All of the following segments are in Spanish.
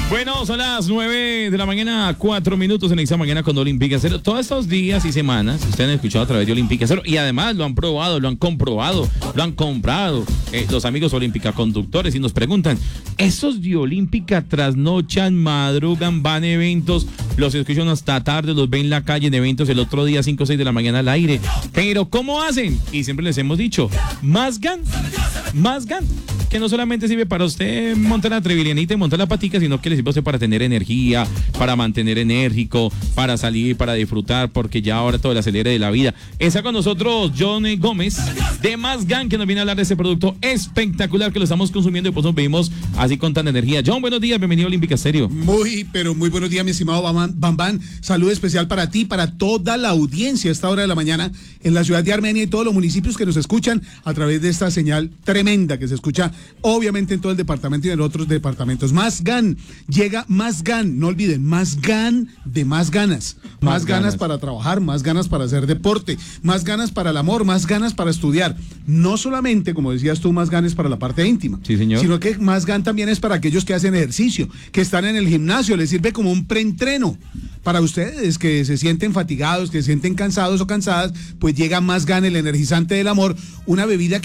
Bueno, son las 9 de la mañana, 4 minutos en esta mañana con Olímpica Cero. Todos estos días y semanas ustedes han escuchado a través de Olímpica Cero y además lo han probado, lo han comprobado, lo han comprado los amigos Olímpica Conductores y nos preguntan, ¿esos de Olímpica trasnochan, madrugan, van a eventos, los escuchan hasta tarde, los ven en la calle en eventos el otro día 5 o 6 de la mañana al aire? Pero ¿cómo hacen? Y siempre les hemos dicho, más gan, que no solamente sirve para usted montar la trevilianita y montar la patica, sino que le sirve a usted para tener energía, para mantener enérgico, para salir, para disfrutar, porque ya ahora todo el acelere de la vida. Está con nosotros John Gómez de Más Gan, que nos viene a hablar de ese producto espectacular que lo estamos consumiendo y pues nos vemos así con tanta energía. John, buenos días, bienvenido a Olímpica Estéreo. Muy buenos días, mi estimado Bambán. Saludo especial para ti, para toda la audiencia a esta hora de la mañana en la ciudad de Armenia y todos los municipios que nos escuchan a través de esta señal tremenda que se escucha obviamente en todo el departamento y en otros departamentos. Más Gan, llega Más Gan, no olviden, Más Gan de más ganas. Más ganas para trabajar, más ganas para hacer deporte, más ganas para el amor, más ganas para estudiar. No solamente, como decías tú, Más Gan es para la parte íntima, sí, señor, sino que Más Gan también es para aquellos que hacen ejercicio, que están en el gimnasio, les sirve como un preentreno. Para ustedes que se sienten fatigados, que se sienten cansados o cansadas, pues llega Más Gan, el energizante del amor, una bebida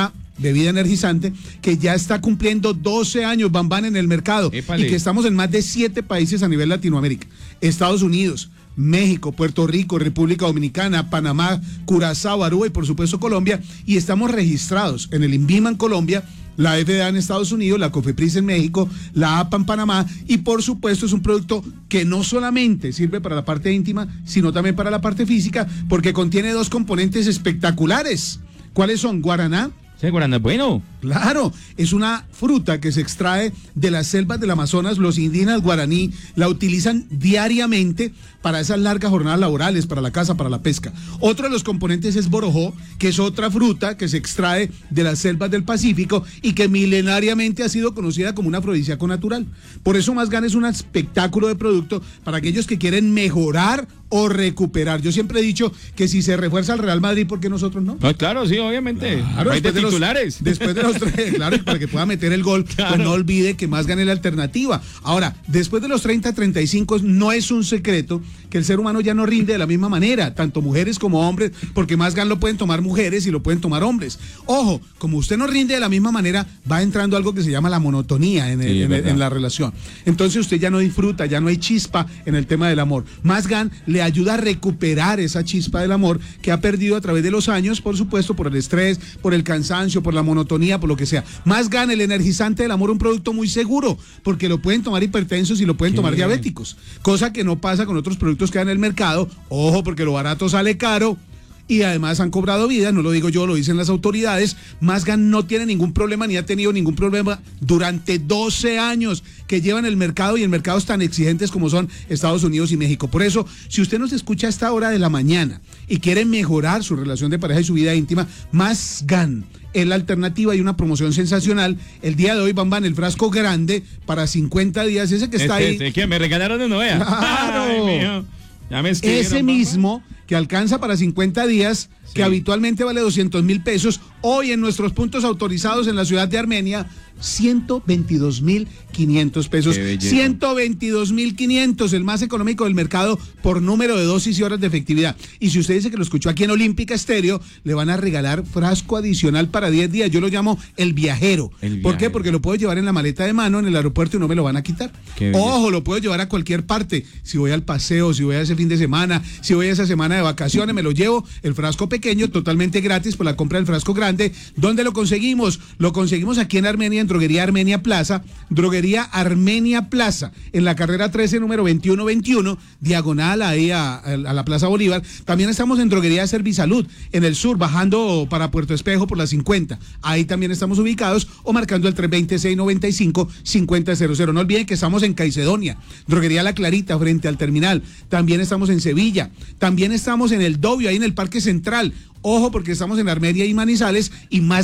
energizante que ya está cumpliendo 12 años, Bambán, en el mercado. Épale. Y que estamos en más de 7 países a nivel Latinoamérica, Estados Unidos, México, Puerto Rico, República Dominicana, Panamá, Curazao, Aruba y por supuesto Colombia, y estamos registrados en el INVIMA en Colombia, la FDA en Estados Unidos, la COFEPRIS en México, la APA en Panamá, y por supuesto es un producto que no solamente sirve para la parte íntima, sino también para la parte física, porque contiene 2 componentes espectaculares. ¿Cuáles son? Guaraná. Sí, guaraná es bueno. Claro, es una fruta que se extrae de las selvas del Amazonas. Los indígenas guaraní la utilizan diariamente para esas largas jornadas laborales, para la caza, para la pesca. Otro de los componentes es borojó, que es otra fruta que se extrae de las selvas del Pacífico y que milenariamente ha sido conocida como un afrodisíaco natural. Por eso Más Gan es un espectáculo de producto para aquellos que quieren mejorar o recuperar. Yo siempre he dicho que si se refuerza el Real Madrid, ¿por qué nosotros no? No, claro, sí, obviamente. Claro, hay de titulares. Después de los 3, claro, para que pueda meter el gol, claro. Pues no olvide que Más Gan es la alternativa. Ahora, después de los 30-35, no es un secreto que el ser humano ya no rinde de la misma manera, tanto mujeres como hombres, porque Más Gan lo pueden tomar mujeres y lo pueden tomar hombres. Ojo, como usted no rinde de la misma manera, va entrando algo que se llama la monotonía en la relación. Entonces usted ya no disfruta, ya no hay chispa en el tema del amor. Más Gan le ayuda a recuperar esa chispa del amor que ha perdido a través de los años, por supuesto, por el estrés, por el cansancio, por la monotonía, por lo que sea. Más Gan, el energizante del amor, un producto muy seguro, porque lo pueden tomar hipertensos y lo pueden tomar diabéticos, cosa que no pasa con otros productos que hay en el mercado. Ojo, porque lo barato sale caro. Y además han cobrado vidas, no lo digo yo, lo dicen las autoridades. Más Gan no tiene ningún problema ni ha tenido ningún problema durante 12 años que lleva en el mercado y en mercados tan exigentes como son Estados Unidos y México. Por eso, si usted nos escucha a esta hora de la mañana y quiere mejorar su relación de pareja y su vida íntima, Más Gan es la alternativa y una promoción sensacional. El día de hoy, Bambán, el frasco grande para 50 días, ese que está ahí. ¿Qué? ¿Me regalaron uno? Vea. ¡Claro! Ay, mío. Ya me Ese mismo que alcanza para 50 días, sí, que habitualmente vale 200,000 pesos, hoy en nuestros puntos autorizados en la ciudad de Armenia, 122,500 pesos. 122,500, el más económico del mercado por número de dosis y horas de efectividad. Y si usted dice que lo escuchó aquí en Olímpica Estéreo, le van a regalar frasco adicional para 10 días. Yo lo llamo el viajero. ¿Por qué? Porque lo puedo llevar en la maleta de mano en el aeropuerto y no me lo van a quitar. Ojo, lo puedo llevar a cualquier parte. Si voy al paseo, si voy a ese fin de semana, si voy a esa semana de vacaciones, me lo llevo. El frasco pequeño totalmente gratis por la compra del frasco grande. ¿Dónde lo conseguimos? Lo conseguimos aquí en Armenia, en Droguería Armenia Plaza, en la carrera 13, número 2121, diagonal ahí a la Plaza Bolívar. También estamos en Droguería Servisalud, en el sur, bajando para Puerto Espejo por la 50. Ahí también estamos ubicados, o marcando el 320-695-5000. No olviden que estamos en Caicedonia, Droguería La Clarita, frente al terminal. También estamos en Sevilla, también estamos en El Dobio, ahí en el Parque Central. Ojo, porque estamos en Armenia y Manizales, y Más